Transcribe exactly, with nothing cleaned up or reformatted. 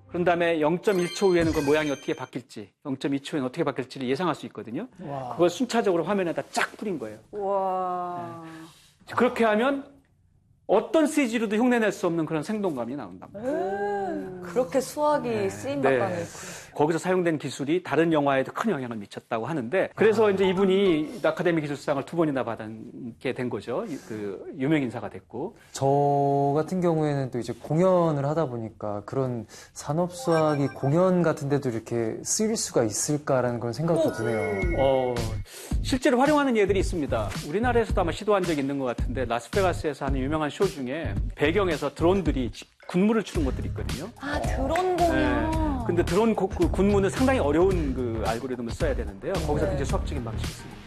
그런 다음에 영 점 일 초 후에는 그 모양이 어떻게 바뀔지, 영 점 이 초 후에는 어떻게 바뀔지를 예상할 수 있거든요. 와. 그걸 순차적으로 화면에다 쫙 뿌린 거예요. 와. 네. 그렇게 하면 어떤 씨지로도 흉내낼 수 없는 그런 생동감이 나온답니다. 음, 그렇게 수학이 네. 쓰임 네. 바탕이 거기서 사용된 기술이 다른 영화에도 큰 영향을 미쳤다고 하는데 그래서 아. 이제 이분이 아카데미 기술상을 두 번이나 받게 된 거죠. 그 유명 인사가 됐고. 저 같은 경우에는 또 이제 공연을 하다 보니까 그런 산업 수학이 공연 같은 데도 이렇게 쓰일 수가 있을까라는 그런 생각도 드네요. 어, 실제로 활용하는 예들이 있습니다. 우리나라에서도 아마 시도한 적이 있는 것 같은데 라스베가스에서 하는 유명한 쇼 중에 배경에서 드론들이 군무를 추는 것들이 있거든요. 아, 드론 공연. 네. 근데 드론 고, 그 군무는 상당히 어려운 그 알고리즘을 써야 되는데요. 거기서 네. 굉장히 수학적인 방식이 있습니다.